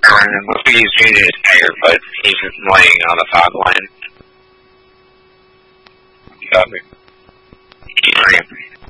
He's changing his tire, but he's laying on the fog line. Copy.